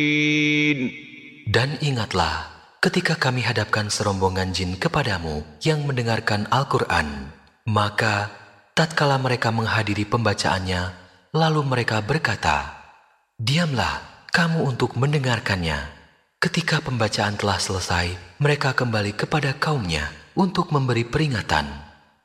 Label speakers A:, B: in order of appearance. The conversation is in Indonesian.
A: Dan ingatlah ketika kami hadapkan serombongan jin kepadamu yang mendengarkan Al-Quran, maka tatkala mereka menghadiri pembacaannya, lalu mereka berkata, "Diamlah kamu untuk mendengarkannya." Ketika pembacaan telah selesai, mereka kembali kepada kaumnya untuk memberi peringatan.